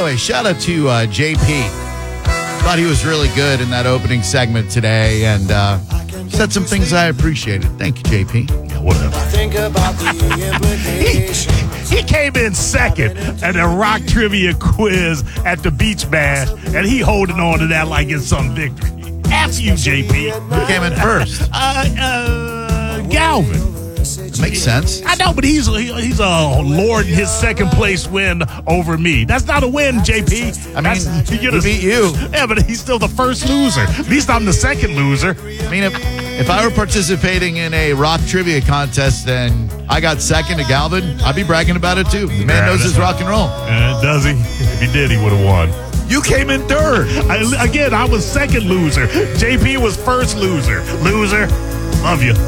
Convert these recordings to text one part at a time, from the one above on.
way, shout out to JP. Thought he was really good in that opening segment today and said some things I appreciated. Thank you, JP. Yeah, whatever. Think about the implications. He came in second at the rock trivia quiz at the Beach Bash, and he holding on to that like it's some victory. F you, JP. Who came in first? Galvin. That makes sense. I know, but he's lording his second place win over me. That's not a win, JP. I mean, he beat you. Yeah, but he's still the first loser. At least I'm the second loser. I mean, if I were participating in a rock trivia contest and I got second to Galvin, I'd be bragging about it too. The man knows his rock and roll. Does he? If he did, he would have won. You came in third. I was second loser. JP was first loser. Loser, love you.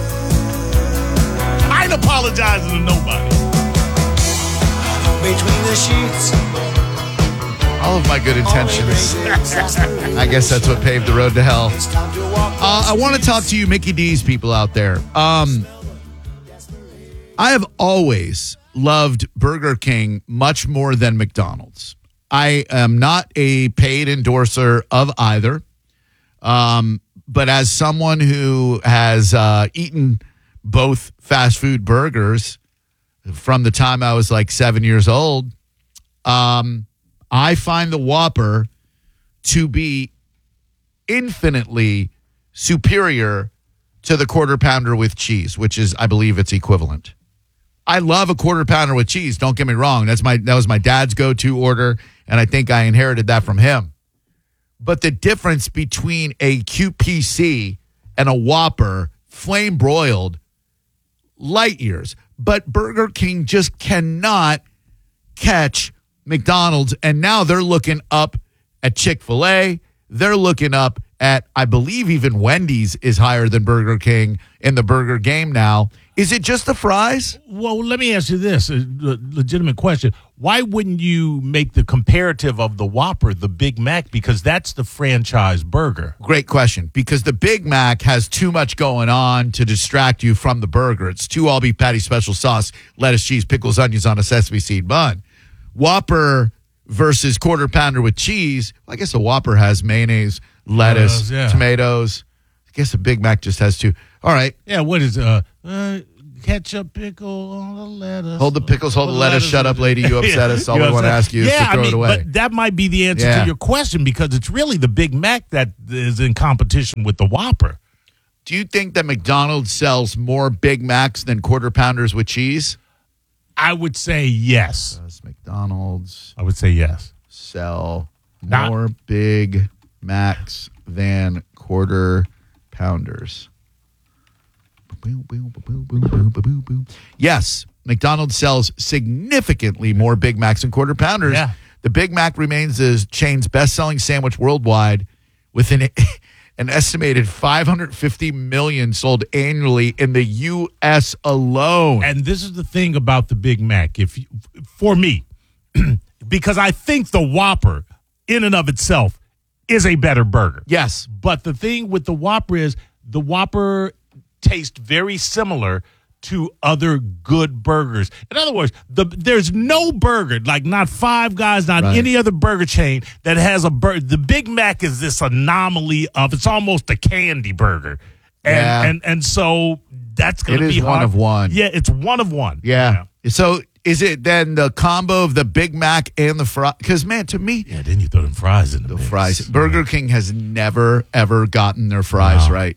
I ain't apologizing to nobody. Between the sheets. All of my good intentions. I guess that's what paved the road to hell. I want to talk to you Mickey D's people out there. I have always loved Burger King much more than McDonald's. I am not a paid endorser of either. But as someone who has eaten both fast food burgers from the time I was like 7 years old, I find the Whopper to be infinitely superior to the Quarter Pounder with cheese, which is, I believe, its equivalent. I love a Quarter Pounder with cheese. Don't get me wrong. That was my dad's go-to order, and I think I inherited that from him. But the difference between a QPC and a Whopper, flame broiled, light years. But Burger King just cannot catch McDonald's, and now they're looking up at Chick-fil-A. They're looking up at, I believe even Wendy's is higher than Burger King in the burger game now. Is it just the fries? Well, let me ask you this, a legitimate question. Why wouldn't you make the comparative of the Whopper, the Big Mac, because that's the franchise burger? Great question, because the Big Mac has too much going on to distract you from the burger. It's 2 all-beef patty, special sauce, lettuce, cheese, pickles, onions on a sesame seed bun. Whopper versus Quarter Pounder with cheese, well, I guess a Whopper has mayonnaise, lettuce, tomatoes. I guess a Big Mac just has 2. All right. Yeah, what is ketchup, pickle, on the lettuce. Hold the pickles, hold the lettuce. Shut up, lady. You upset us. All we want to ask you is to throw it away. But that might be the answer to your question, because it's really the Big Mac that is in competition with the Whopper. Do you think that McDonald's sells more Big Macs than Quarter Pounders with cheese? I would say yes. Does McDonald's I would say yes. sell more Big Macs than Quarter Pounders? Yes, McDonald's sells significantly more Big Macs and Quarter Pounders. Yeah. The Big Mac remains the chain's best-selling sandwich worldwide, with an estimated 550 million sold annually in the U.S. alone. And this is the thing about the Big Mac, for me, because I think the Whopper, in and of itself, is a better burger. Yes. But the thing with the Whopper is the Whopper tastes very similar to other good burgers. In other words, there's no burger, like not Five Guys, not any other burger chain that has a burger. The Big Mac is this anomaly of, it's almost a candy burger. And so that's going to be hard. One of one. Yeah, it's one of one. Yeah. So is it then the combo of the Big Mac and the fries? Because, man, to me. Yeah, then you throw them fries in the mix. Fries. Burger King has never, ever gotten their fries right.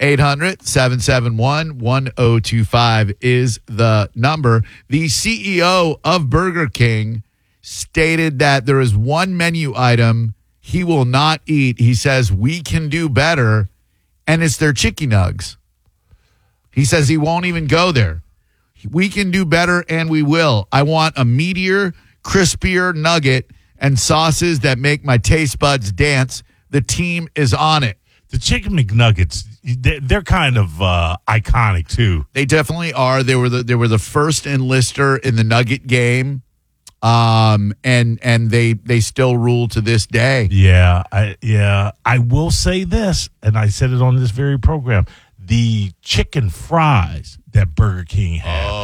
800-771-1025 is the number. The CEO of Burger King stated that there is one menu item he will not eat. He says, we can do better, and it's their chicken nugs. He says he won't even go there. We can do better, and we will. I want a meatier, crispier nugget and sauces that make my taste buds dance. The team is on it. The Chicken McNuggets, they're kind of iconic too. They definitely are. They were the first enlister in the nugget game, and they still rule to this day. Yeah. I will say this, and I said it on this very program: the chicken fries that Burger King had,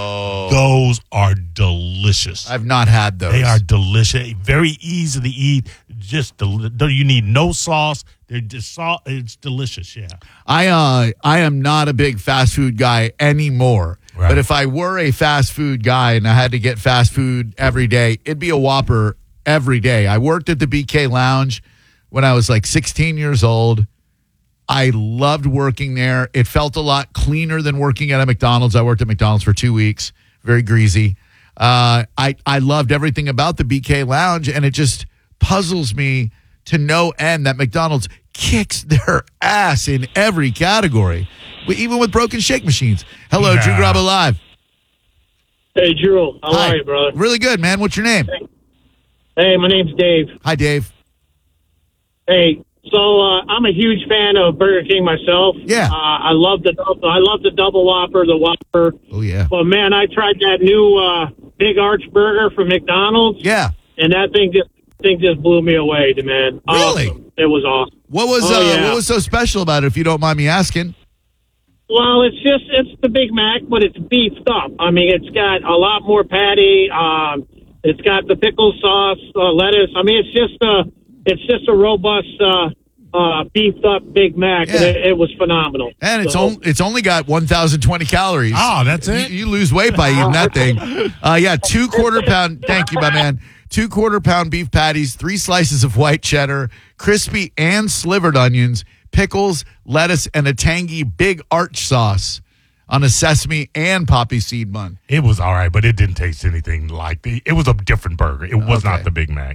Those are delicious. I've not had those. They are delicious. Very easy to eat. You need no sauce. They're just it's delicious. Yeah. I am not a big fast food guy anymore. Right. But if I were a fast food guy and I had to get fast food every day, it'd be a Whopper every day. I worked at the BK Lounge when I was like 16 years old. I loved working there. It felt a lot cleaner than working at a McDonald's. I worked at McDonald's for 2 weeks. Very greasy. I loved everything about the BK Lounge, and it just puzzles me to no end that McDonald's kicks their ass in every category, even with broken shake machines. Hello, Drew Garabo Live. Hey, Drew. How Hi. are you, brother? Really good, man. What's your name? Hey, my name's Dave. Hi, Dave. Hey, so I'm a huge fan of Burger King myself. Yeah. I love the double Whopper, the Whopper. Oh, yeah. But man, I tried that new Big Arch Burger from McDonald's. Yeah. And that thing just blew me away, man. Really? Awesome. It was awesome. What was so special about it, if you don't mind me asking? Well, it's the Big Mac, but it's beefed up. I mean, it's got a lot more patty. It's got the pickle sauce, lettuce. I mean, it's just a robust beefed up Big Mac. Yeah. And it was phenomenal. And it's only got 1,020 calories. Oh, that's it? You lose weight by eating that thing. 2 quarter-pound. Thank you, my man. 2 quarter-pound beef patties, 3 slices of white cheddar, crispy and slivered onions, pickles, lettuce, and a tangy Big Arch sauce on a sesame and poppy seed bun. It was all right, but it didn't taste anything like it was a different burger. It was not the Big Mac.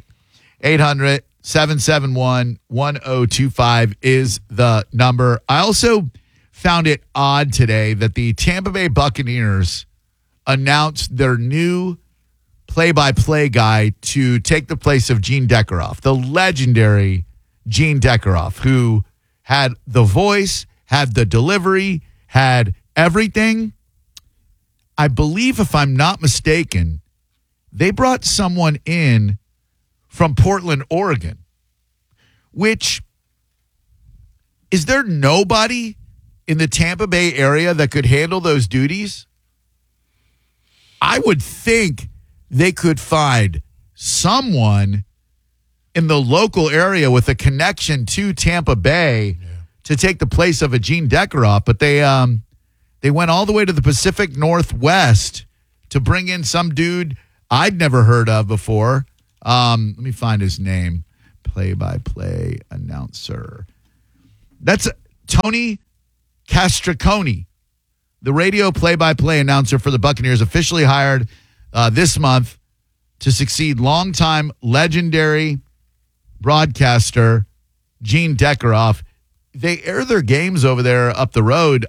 800-771-1025 is the number. I also found it odd today that the Tampa Bay Buccaneers announced their new play-by-play guy to take the place of Gene Deckerhoff, the legendary Gene Deckerhoff, who had the voice, had the delivery, had everything. I believe, if I'm not mistaken, they brought someone in from Portland, Oregon, which, is there nobody in the Tampa Bay area that could handle those duties? I would think they could find someone in the local area with a connection to Tampa Bay to take the place of a Gene Deckerhoff, but they went all the way to the Pacific Northwest to bring in some dude I'd never heard of before. Let me find his name. Play-by-play announcer. That's Tony Castriconi, the radio play-by-play announcer for the Buccaneers, officially hired this month to succeed longtime legendary broadcaster Gene Deckerhoff. They air their games over there up the road.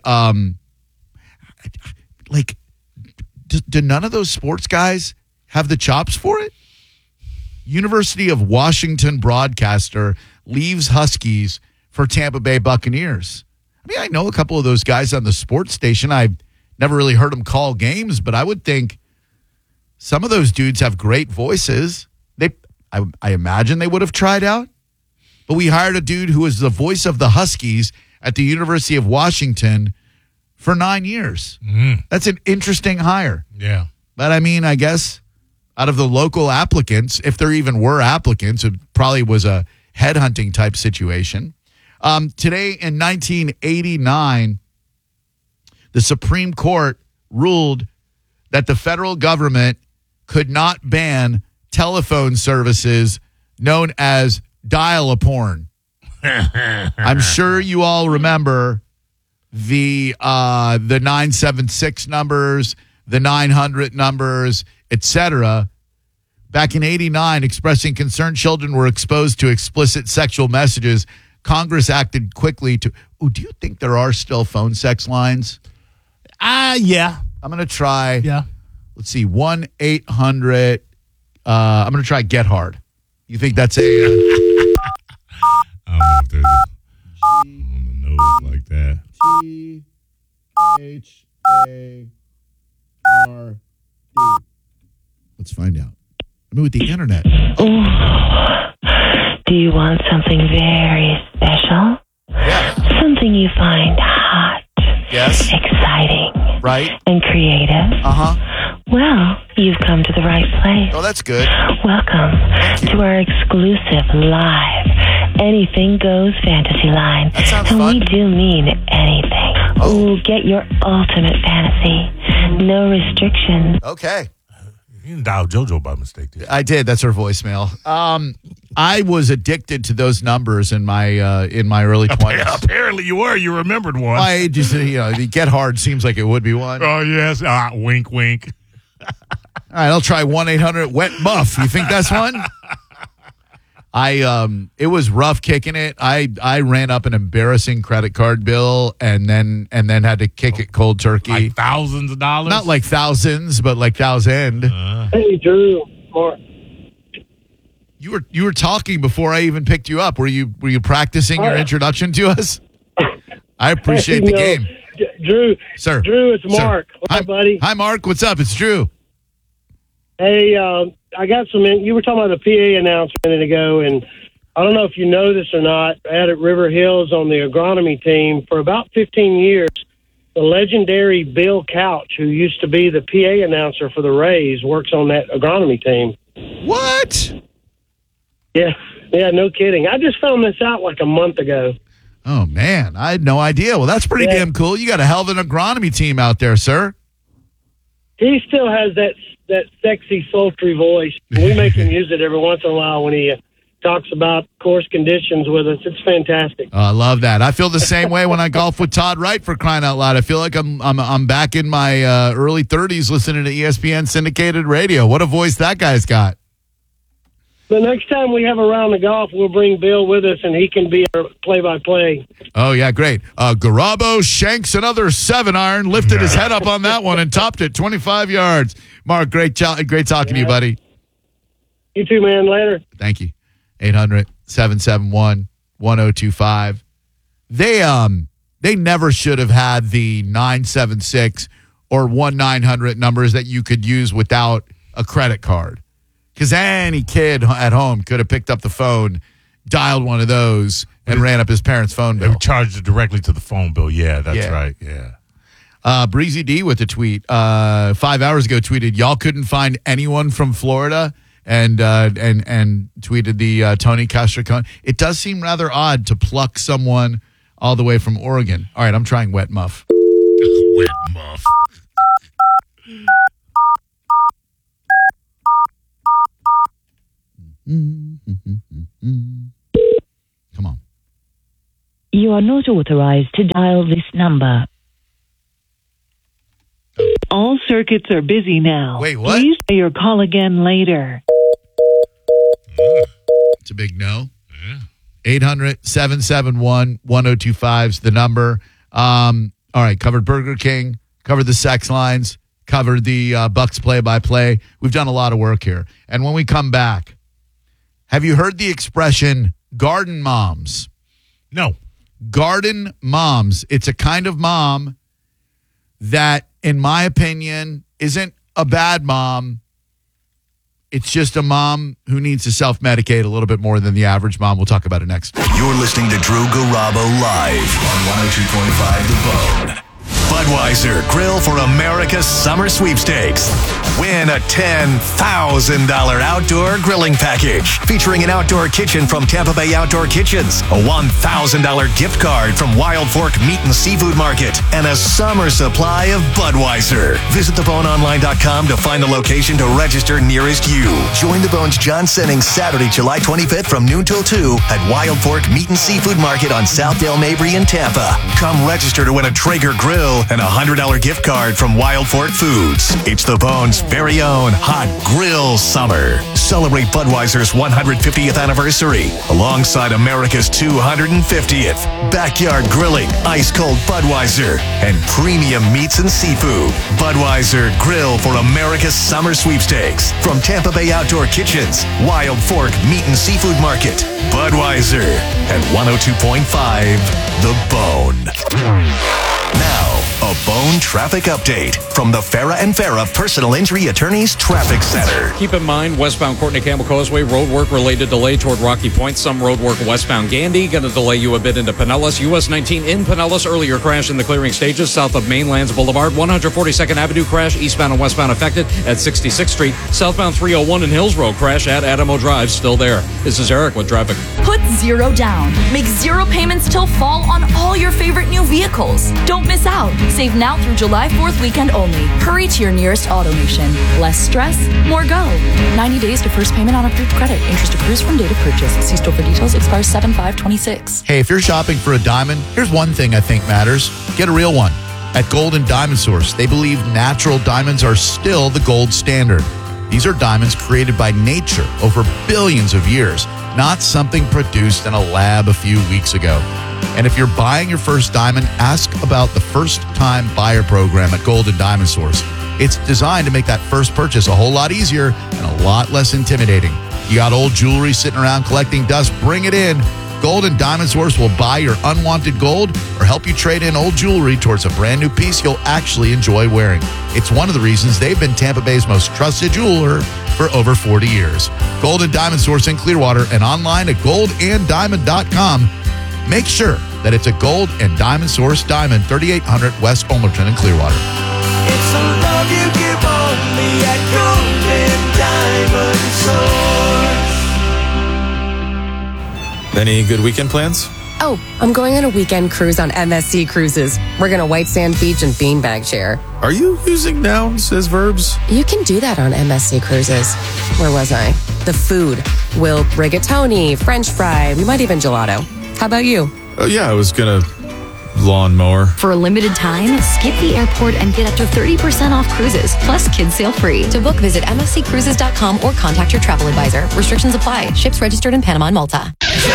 Do none of those sports guys have the chops for it? University of Washington broadcaster leaves Huskies for Tampa Bay Buccaneers. I mean, I know a couple of those guys on the sports station. I've never really heard them call games, but I would think some of those dudes have great voices. I imagine they would have tried out. But we hired a dude who was the voice of the Huskies at the University of Washington for 9 years. That's an interesting hire. Yeah. But I mean, I guess out of the local applicants, if there even were applicants, it probably was a headhunting type situation. Today in 1989, the Supreme Court ruled that the federal government could not ban telephone services known as dial-a-porn. I'm sure you all remember the 976 numbers, the 900 numbers, etc. Back in 89, expressing concern children were exposed to explicit sexual messages, Congress acted quickly to... Oh, do you think there are still phone sex lines? Yeah. I'm going to try... Yeah. Let's see, 1-800... I'm going to try Get Hard. You think that's a... I don't know if there's on the nose like that. T-H-A-R-D. Let's find out. I mean, with the internet. Ooh. Do you want something very special? Yes. Something you find hot, Yes. exciting, Right. and creative? Uh-huh. Well, you've come to the right place. Oh, that's good. Welcome to our exclusive live Anything Goes fantasy line. That sounds and fun. we do mean anything. Oh. Ooh, get your ultimate fantasy. No restrictions. Okay. You didn't dial JoJo by mistake, did you? I did. That's her voicemail. I was addicted to those numbers in my early 20s. Apparently you were. You remembered one. I just, the Get Hard seems like it would be one. All Oh, yes. Wink, wink. right, I'll try 1-800-WET-MUFF. You think that's one? It was rough kicking it. I ran up an embarrassing credit card bill and then had to kick it cold turkey. Like thousands of dollars? Not like thousands, but like thousand. Hey, Drew. Mark. You were talking before I even picked you up. Were you practicing your introduction to us? I appreciate the No, game. Drew. Sir. Drew, it's Sir. Mark. What's Hi, up, buddy? Hi, Mark. What's up? It's Drew. Hey, I got some. You were talking about the PA announcement a minute ago, and I don't know if you know this or not. I had at River Hills on the agronomy team for about 15 years. The legendary Bill Couch, who used to be the PA announcer for the Rays, works on that agronomy team. What? Yeah, no kidding. I just found this out like a month ago. Oh, man. I had no idea. Well, that's pretty Yeah. damn cool. You got a hell of an agronomy team out there, sir. He still has that sexy, sultry voice. We make him use it every once in a while when he talks about course conditions with us. It's fantastic. Oh, I love that. I feel the same way when I golf with Todd Wright, for crying out loud. I feel like I'm back in my early 30s listening to ESPN syndicated radio. What a voice that guy's got. The next time we have a round of golf, we'll bring Bill with us, and he can be our play-by-play. Oh, yeah, great. Garabo shanks another 7-iron, lifted his head up on that one and topped it 25 yards. Mark, great talking to you, buddy. You too, man. Later. Thank you. 800-771-1025. They never should have had the 976 or 1-900 numbers that you could use without a credit card. Because any kid at home could have picked up the phone, dialed one of those, and ran up his parents' phone They bill. charged it directly to the phone bill. Yeah, that's Yeah. right. Yeah. Breezy D with the tweet 5 hours ago tweeted, y'all couldn't find anyone from Florida, and tweeted the Tony Castricone. It does seem rather odd to pluck someone all the way from Oregon. All right, I'm trying Wet Muff. Wet muff. Come on. You are not authorized to dial this number. All circuits are busy now. Wait, what? Please try your call again later. It's a big no. 800-771-1025 is the number. All right, covered Burger King, covered the sex lines, covered the Bucks play-by-play. We've done a lot of work here. And when we come back, have you heard the expression garden moms? No. Garden moms. It's a kind of mom that, in my opinion, isn't a bad mom. It's just a mom who needs to self-medicate a little bit more than the average mom. We'll talk about it next. You're listening to Drew Garabo live on 102.5 The Bone. Budweiser Grill for America's Summer Sweepstakes. Win a $10,000 outdoor grilling package featuring an outdoor kitchen from Tampa Bay Outdoor Kitchens, a $1,000 gift card from Wild Fork Meat and Seafood Market, and a summer supply of Budweiser. Visit theboneonline.com to find the location to register nearest you. Join the Bone's John Sennings Saturday, July 25th from noon till 2 at Wild Fork Meat and Seafood Market on Southdale Mabry in Tampa. Come register to win a Traeger grill and a $100 gift card from Wild Fork Foods. It's the Bone's very own hot grill summer. Celebrate Budweiser's 150th anniversary alongside America's 250th. Backyard grilling, ice cold Budweiser, and premium meats and seafood. Budweiser Grill for America's Summer Sweepstakes from Tampa Bay Outdoor Kitchens, Wild Fork Meat and Seafood Market. Budweiser at 102.5 The Bone. Now, a Bone traffic update from the Farah and Farah Personal Injury Attorneys Traffic Center. Keep in mind, westbound Courtney Campbell Causeway, road work related delay toward Rocky Point. Some road work westbound Gandy, going to delay you a bit into Pinellas. US 19 in Pinellas, earlier crash in the clearing stages south of Mainlands Boulevard. 142nd Avenue crash, eastbound and westbound affected at 66th Street. Southbound 301 and Hills Road crash at Adamo Drive, still there. This is Eric with traffic. Put zero down. Make zero payments till fall on all your favorite new vehicles. Don't miss out. Save now through July 4th weekend only. Hurry to your nearest AutoNation. Less stress, more go. 90 days to first payment on approved credit. Interest accrues from date of purchase. See store for details. Expires 7/5/26. Hey, if you're shopping for a diamond, here's one thing I think matters. Get a real one. At Golden Diamond Source, they believe natural diamonds are still the gold standard. These are diamonds created by nature over billions of years, not something produced in a lab a few weeks ago. And if you're buying your first diamond, ask about the first-time buyer program at Golden Diamond Source. It's designed to make that first purchase a whole lot easier and a lot less intimidating. You got old jewelry sitting around collecting dust, bring it in. Golden Diamond Source will buy your unwanted gold or help you trade in old jewelry towards a brand new piece you'll actually enjoy wearing. It's one of the reasons they've been Tampa Bay's most trusted jeweler for over 40 years. Golden Diamond Source in Clearwater and online at goldanddiamond.com. Make sure that it's a Gold and Diamond Source diamond, 3800 West Olmerton in Clearwater. It's a love you give only at Golden Diamond Source. Any good weekend plans? Oh, I'm going on a weekend cruise on MSC Cruises. We're going to White Sand Beach and Beanbag Chair. Are you using nouns as verbs? You can do that on MSC Cruises. Where was I? The food. We'll rigatoni, French fry, we might even gelato. How about you? Yeah, I was gonna lawnmower. For a limited time, skip the airport and get up to 30% off cruises, plus kids sail free. To book, visit msccruises.com or contact your travel advisor. Restrictions apply. Ships registered in Panama and Malta.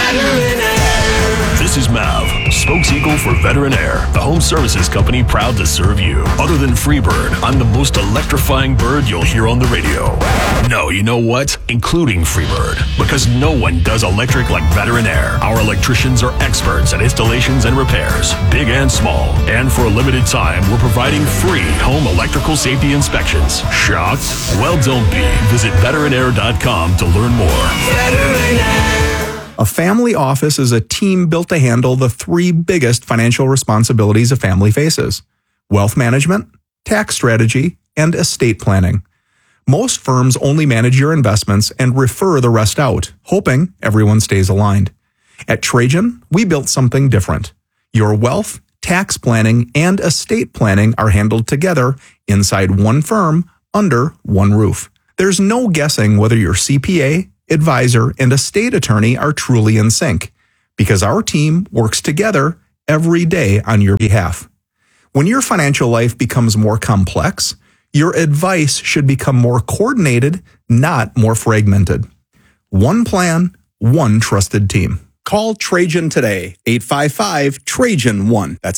This is Mav, spokeseagle for Veteran Air, the home services company proud to serve you. Other than Freebird, I'm the most electrifying bird you'll hear on the radio. No, you know what? Including Freebird. Because no one does electric like Veteran Air. Our electricians are experts at installations and repairs, big and small. And for a limited time, we're providing free home electrical safety inspections. Shocked? Well, don't be. Visit veteranair.com to learn more. Veteran Air. A family office is a team built to handle the three biggest financial responsibilities a family faces: wealth management, tax strategy, and estate planning. Most firms only manage your investments and refer the rest out, hoping everyone stays aligned. At Trajan, we built something different. Your wealth, tax planning, and estate planning are handled together inside one firm under one roof. There's no guessing whether your CPA, advisor, and estate attorney are truly in sync, because our team works together every day on your behalf. When your financial life becomes more complex, your advice should become more coordinated, not more fragmented. One plan, one trusted team. Call Trajan today, 855-TRAJAN-1. That's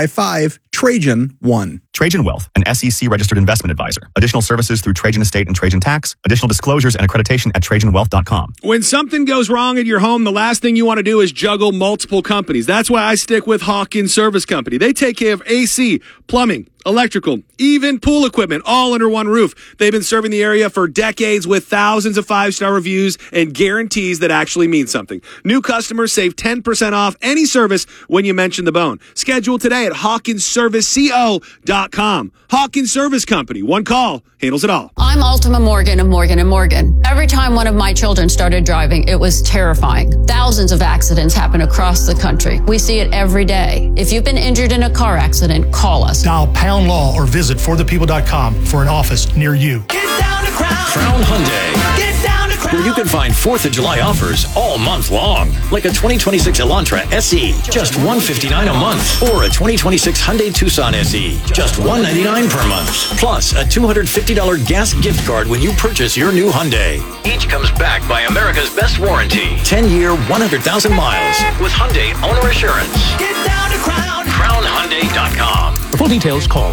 855-TRAJAN-1. Trajan Wealth, an SEC-registered investment advisor. Additional services through Trajan Estate and Trajan Tax. Additional disclosures and accreditation at TrajanWealth.com. When something goes wrong at your home, the last thing you want to do is juggle multiple companies. That's why I stick with Hawkins Service Company. They take care of AC, plumbing, electrical, even pool equipment, all under one roof. They've been serving the area for decades with thousands of 5-star reviews and guarantees that actually mean something. New customers save 10% off any service when you mention the bone. Schedule today at HawkinsServiceCO.com. Hawkins Service Company. One call handles it all. I'm Ultima Morgan of Morgan & Morgan. Every time one of my children started driving, it was terrifying. Thousands of accidents happen across the country. We see it every day. If you've been injured in a car accident, call us. Dial Pound Law or visit forthepeople.com for an office near you. Get down to Crown Hyundai. Get down to Crown. Where you can find 4th of July offers all month long. Like a 2026 Elantra SE, just $159 a month. Or a 2026 Hyundai Tucson SE, just $199 per month. Plus a $250 gas gift card when you purchase your new Hyundai. Each comes backed by America's best warranty. 10-year, 100,000 miles. With Hyundai Owner Assurance. Get down to Crown. CrownHyundai.com. For full details, call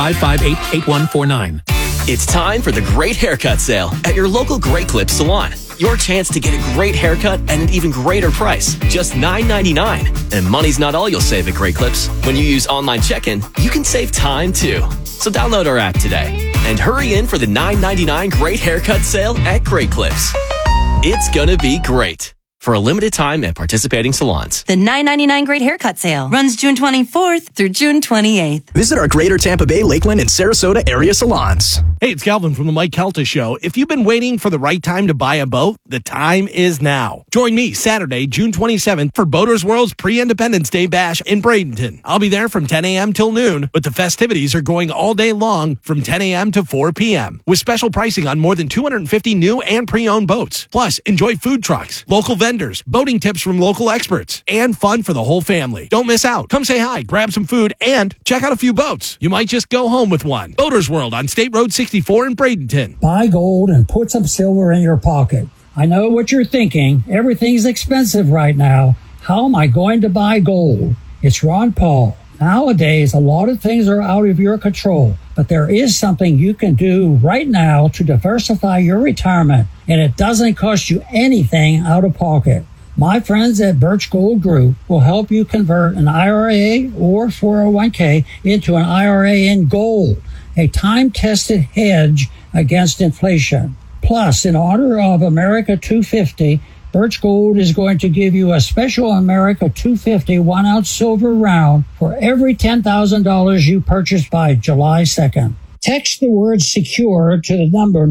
1-800-844-558-8149. It's time for the Great Haircut Sale at your local Great Clips salon. your chance to get a great haircut at an even greater price. Just $9.99. And money's not all you'll save at Great Clips. When you use online check-in, you can save time too. So download our app today and hurry in for the $9.99 Great Haircut Sale at Great Clips. It's gonna be great. For a limited time at participating salons. The $9.99 Great Haircut Sale runs June 24th through June 28th. Visit our Greater Tampa Bay, Lakeland, and Sarasota area salons. Hey, it's Calvin from the Mike Kelta Show. If you've been waiting for the right time to buy a boat, the time is now. Join me Saturday, June 27th for Boaters World's Pre-Independence Day Bash in Bradenton. I'll be there from 10 a.m. till noon, but the festivities are going all day long from 10 a.m. to 4 p.m. with special pricing on more than 250 new and pre-owned boats. Plus, enjoy food trucks, local vendors, boating tips from local experts, and fun for the whole family. Don't miss out. Come say hi, grab some food, and check out a few boats. You might just go home with one. Boaters World on State Road 64 in Bradenton. Buy gold and put some silver in your pocket. I know what you're thinking. Everything's expensive right now. How am I going to buy gold? It's Ron Paul. Nowadays, a lot of things are out of your control, but there is something you can do right now to diversify your retirement, and it doesn't cost you anything out of pocket. My friends at Birch Gold Group will help you convert an IRA or 401k into an IRA in gold, a time-tested hedge against inflation. Plus, in honor of America 250, Birch Gold is going to give you a special America 250 1-ounce silver round for every $10,000 you purchase by July 2nd. Text the word SECURE to the number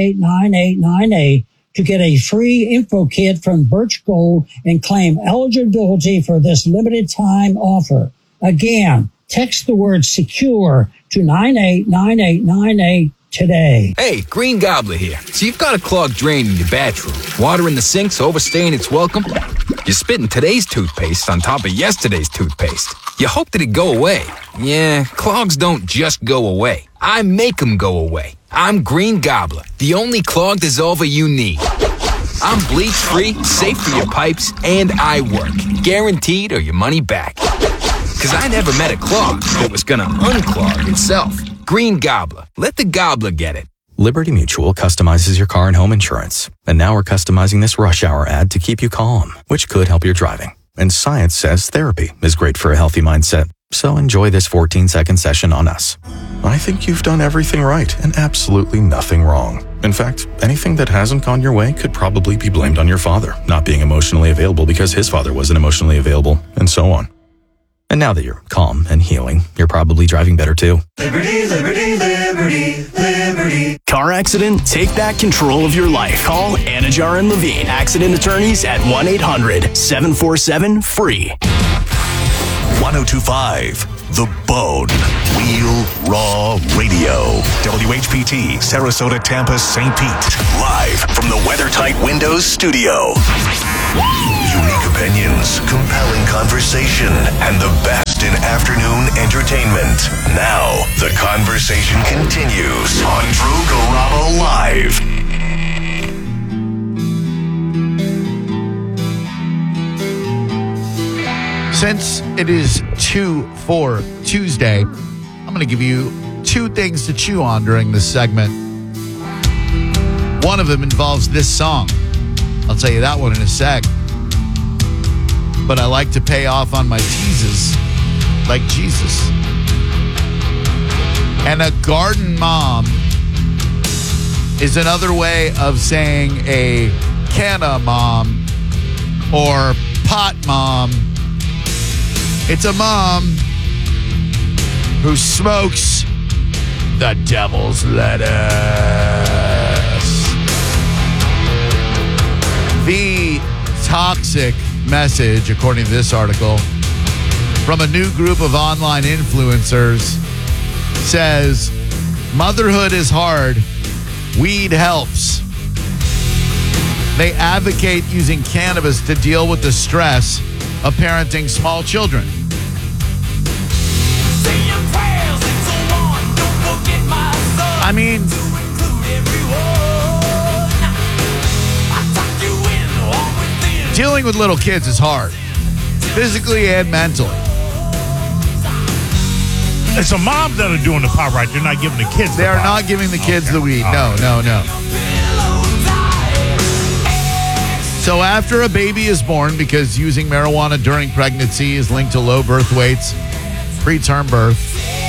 989898 to get a free info kit from Birch Gold and claim eligibility for this limited time offer. Again, text the word SECURE to 989898 today. Hey, Green Gobbler here. So you've got a clogged drain in your bathroom. Water in the sink's overstaying its welcome. You're spitting today's toothpaste on top of yesterday's toothpaste. You hope that it go away. Yeah, clogs don't just go away. I make them go away. I'm Green Gobbler, the only clog dissolver you need. I'm bleach-free, safe for your pipes, and I work. Guaranteed or your money back. Because I never met a clog that was gonna unclog itself. Green Gobbler. Let the gobbler get it. Liberty Mutual customizes your car and home insurance. And now we're customizing this rush hour ad to keep you calm, which could help your driving. And science says therapy is great for a healthy mindset. So enjoy this 14-second session on us. I think you've done everything right and absolutely nothing wrong. In fact, anything that hasn't gone your way could probably be blamed on your father not being emotionally available because his father wasn't emotionally available, and so on. And now that you're calm and healing, you're probably driving better too. Liberty, liberty, liberty, liberty. Car accident? Take back control of your life. Call Anajar and Levine, accident attorneys at 1-800-747-FREE. 1025 The Bone. Real Raw Radio. WHPT, Sarasota, Tampa, St. Pete. Live from the WeatherTight Windows studio. Unique opinions, compelling conversation, and the best in afternoon entertainment. Now, the conversation continues on Drew Garabo Live. Since it is 2-4 Tuesday, I'm going to give you two things to chew on during this segment. One of them involves this song. I'll tell you that one in a sec. But I like to pay off on my teases like Jesus. And a garden mom is another way of saying a canna mom or pot mom. It's a mom who smokes the devil's lettuce. The toxic message, according to this article, from a new group of online influencers says, motherhood is hard, weed helps. They advocate using cannabis to deal with the stress of parenting small children. I mean, dealing with little kids is hard, physically and mentally. It's the moms that are doing the pot right. They're not giving the kids the pot. They are not giving the kids the weed. No. So after a baby is born, because using marijuana during pregnancy is linked to low birth weights, preterm birth,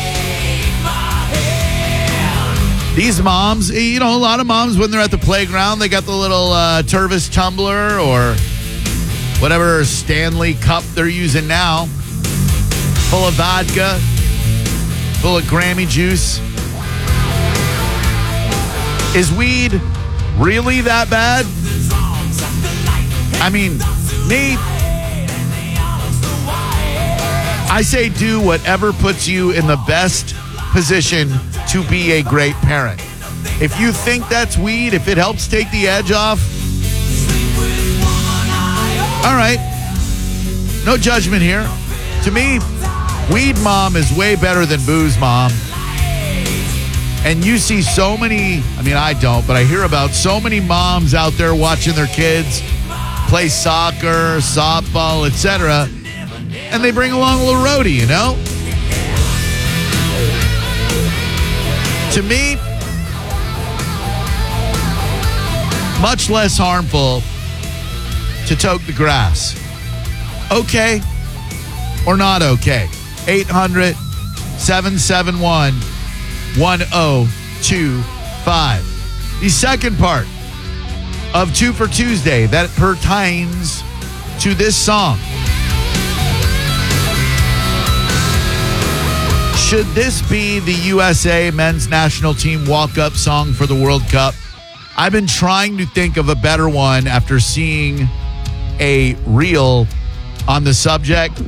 these moms, a lot of moms, when they're at the playground, they got the little Tervis tumbler or whatever Stanley cup they're using now, full of vodka, full of Grammy juice. Is weed really that bad? I mean, me, I say do whatever puts you in the best position to be a great parent. If you think that's weed, if it helps take the edge off, all right. No judgment here. To me, weed mom is way better than booze mom. And you see so many, I don't, but I hear about so many moms out there watching their kids play soccer, softball, etc. And they bring along a little roadie, To me, much less harmful to toke the grass. Okay or not okay? 800-771-1025. The second part of Two for Tuesday that pertains to this song. Should this be the USA men's national team walk-up song for the World Cup? I've been trying to think of a better one after seeing a reel on the subject.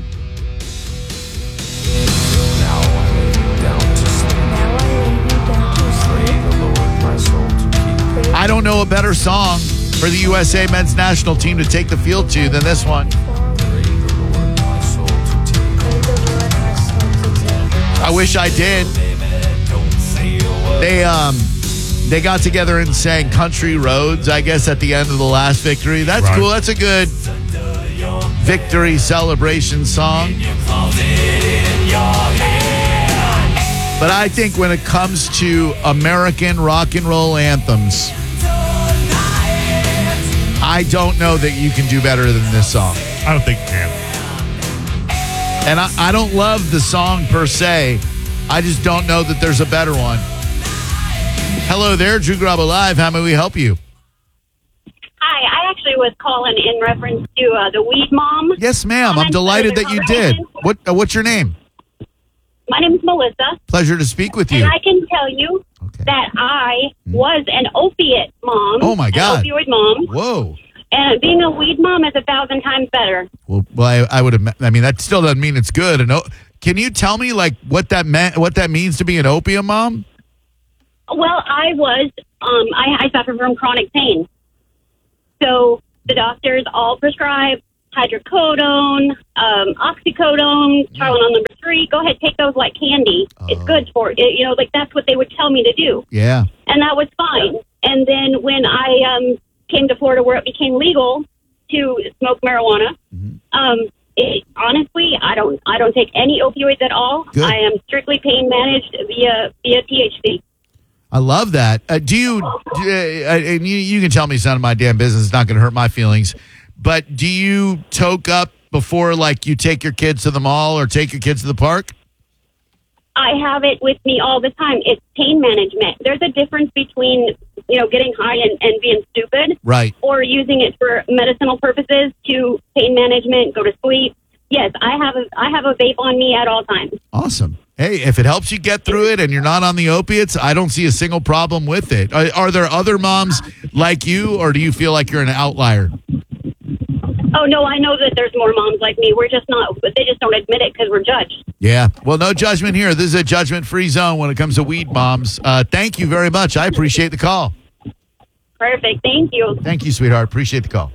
I don't know a better song for the USA men's national team to take the field to than this one. I wish I did. They got together and sang Country Roads, I guess, at the end of the last victory. That's cool. That's a good victory celebration song. But I think when it comes to American rock and roll anthems, I don't know that you can do better than this song. I don't think you can. And I don't love the song per se. I just don't know that there's a better one. Hello there, Drew Garabo Live. How may we help you? Hi, I actually was calling in reference to the Weed Mom. Yes, ma'am. I'm delighted that you did. What's your name? My name is Melissa. Pleasure to speak with you. And I can tell you that I was an opiate mom. Oh, my God. An opioid mom. Whoa. And being a weed mom is 1,000 times better. Well, I would have. That still doesn't mean it's good. And can you tell me what that means to be an opium mom? Well, I was. I suffer from chronic pain, so the doctors all prescribe hydrocodone, oxycodone, Tylenol number 3. Go ahead, take those like candy. It's good for it. That's what they would tell me to do. Yeah. And that was fine. And then when I came to Florida, where it became legal to smoke marijuana, honestly, I don't take any opioids at all. Good. I am strictly pain managed via THC. I love that. Do you? And you can tell me it's none of my damn business. It's not going to hurt my feelings. But do you toke up before, you take your kids to the mall or take your kids to the park? I have it with me all the time. It's pain management. There's a difference between, getting high and being stupid. Right. Or using it for medicinal purposes to pain management, go to sleep. Yes, I have a vape on me at all times. Awesome. Hey, if it helps you get through it and you're not on the opiates, I don't see a single problem with it. Are there other moms like you, or do you feel like you're an outlier? Oh, no, I know that there's more moms like me. We're just not, but they just don't admit it because we're judged. Yeah. Well, no judgment here. This is a judgment-free zone when it comes to weed moms. Thank you very much. I appreciate the call. Perfect. Thank you. Thank you, sweetheart. Appreciate the call.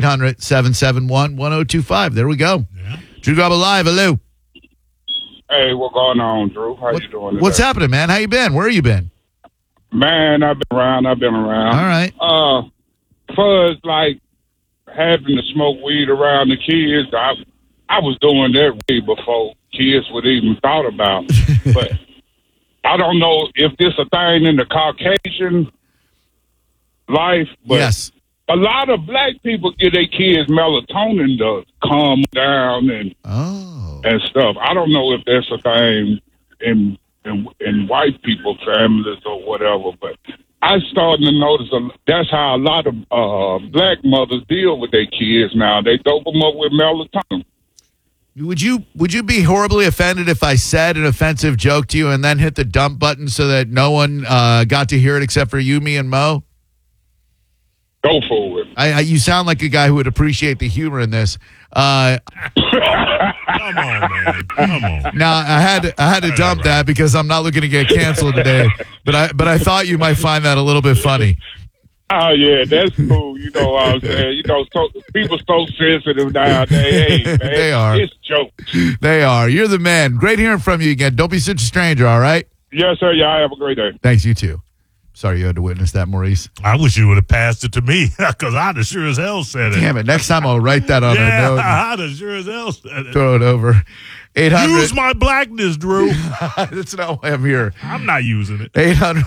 800-771-1025. There we go. Yeah. Drew Garabo Live. Hello. Hey, what's going on, Drew? How you doing today? What's happening, man? How you been? Where you been? Man, I've been around. All right. Fuzz, having to smoke weed around the kids, I was doing that way before kids would even thought about. But I don't know if this a thing in the Caucasian life, but yes. a lot of black people give their kids melatonin to calm down and stuff. I don't know if that's a thing in white people families or whatever, but I started to notice that's how a lot of black mothers deal with their kids now. They dope them up with melatonin. Would you be horribly offended if I said an offensive joke to you and then hit the dump button so that no one got to hear it except for you, me, and Mo? Go for it. You sound like a guy who would appreciate the humor in this. Come on, man. Come on. Now I had to dump that because I'm not looking to get canceled today. But I thought you might find that a little bit funny. Oh yeah, that's cool. You know what I'm saying? You know, people so sensitive nowadays. Hey, man, They are. It's jokes. They are. You're the man. Great hearing from you again. Don't be such a stranger. All right. Yes, sir. Yeah, have a great day. Thanks. You too. Sorry you had to witness that, Maurice. I wish you would have passed it to me because I'd have sure as hell said it. Damn it. Next time I'll write that on a note. I'd have sure as hell said it. Throw it over. 800. Use my blackness, Drew. That's not why I'm here. I'm not using it.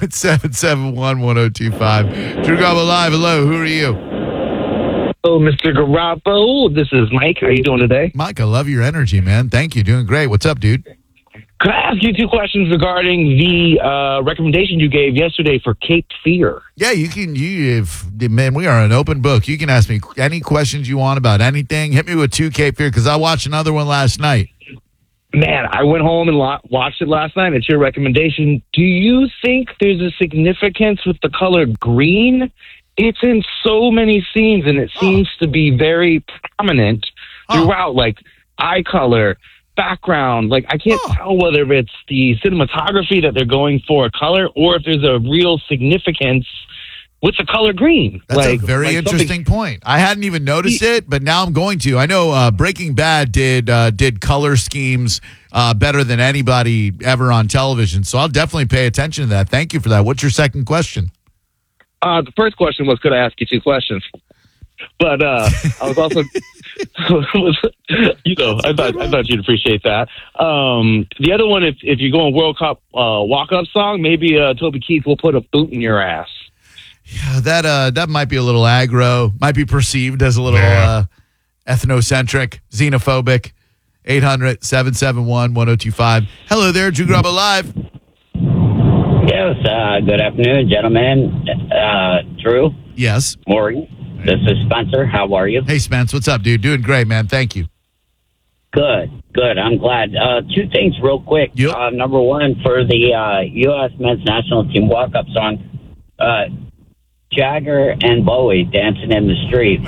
800-771-1025. Drew Garabo Live. Hello. Who are you? Hello, Mr. Garabo. This is Mike. How you doing today? Mike, I love your energy, man. Thank you. Doing great. What's up, dude? Could I ask you two questions regarding the recommendation you gave yesterday for Cape Fear? Yeah, you can. Man, we are an open book. You can ask me any questions you want about anything. Hit me with 2 Cape Fear because I watched another one last night. Man, I went home and watched it last night. It's your recommendation. Do you think there's a significance with the color green? It's in so many scenes, and it seems to be very prominent throughout, like eye color, background. Like, I can't tell whether it's the cinematography that they're going for a color or if there's a real significance with the color green. That's a very interesting point. I hadn't even noticed it, but now I'm going to. I know Breaking Bad did color schemes better than anybody ever on television, so I'll definitely pay attention to that. Thank you for that. What's your second question? The first question was, could I ask you 2 questions? But I was also, I thought you'd appreciate that. The other one, if you're going World Cup walk-up song, maybe Toby Keith will put a boot in your ass. Yeah, that might be a little aggro. Might be perceived as a little ethnocentric, xenophobic. 800-771-1025. Hello there, Drew Garabo Live. Yes, good afternoon, gentlemen. Drew? Yes. Maury? This is Spencer. How are you? Hey, Spence. What's up, dude? Doing great, man. Thank you. Good. I'm glad. 2 things real quick. Yep. Number one, for the U.S. men's national team walk-up song, Jagger and Bowie dancing in the street.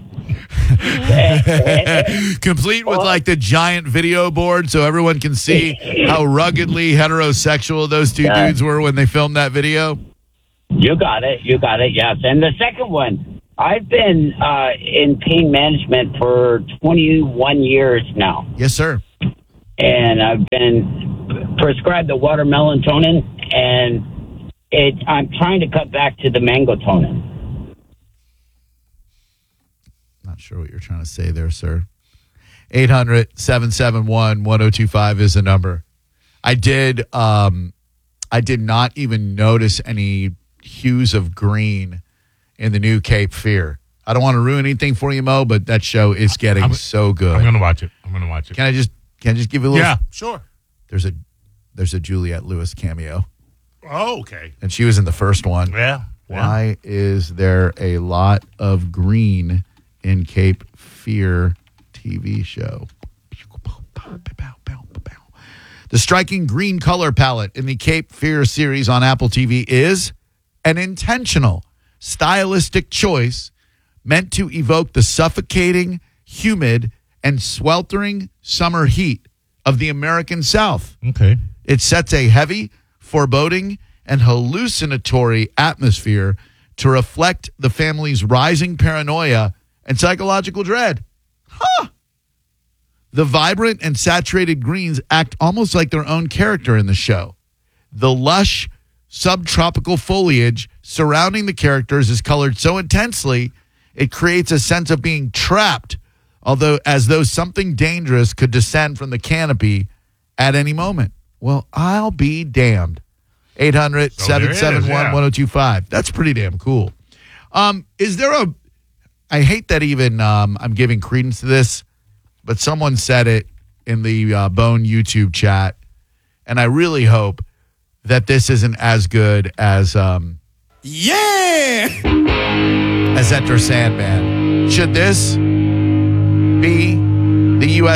Complete with like the giant video board so everyone can see how ruggedly heterosexual those 2 dudes were when they filmed that video. You got it, yes. And the second one, I've been in pain management for 21 years now. Yes, sir. And I've been prescribed the watermelon tonin, and I'm trying to cut back to the mango tonin. Not sure what you're trying to say there, sir. 800-771-1025 is the number. I did not even notice any hues of green in the new Cape Fear. I don't want to ruin anything for you, Mo, but that show is getting so good. I'm going to watch it. Can I just give you a little? Yeah, sure. There's a Juliette Lewis cameo. Oh, okay. And she was in the first one. Yeah. Why is there a lot of green in Cape Fear TV show? The striking green color palette in the Cape Fear series on Apple TV is an intentional, stylistic choice meant to evoke the suffocating, humid, and sweltering summer heat of the American South. Okay. It sets a heavy, foreboding, and hallucinatory atmosphere to reflect the family's rising paranoia and psychological dread. The vibrant and saturated greens act almost like their own character in the show. The lush, subtropical foliage surrounding the characters is colored so intensely, it creates a sense of being trapped, as though something dangerous could descend from the canopy at any moment. Well, I'll be damned. 800-771-1025. That's pretty damn cool. Is there I hate that even I'm giving credence to this, but someone said it in the Bone YouTube chat, and I really hope that this isn't as good as Enter Sandman. Should this be the U.S.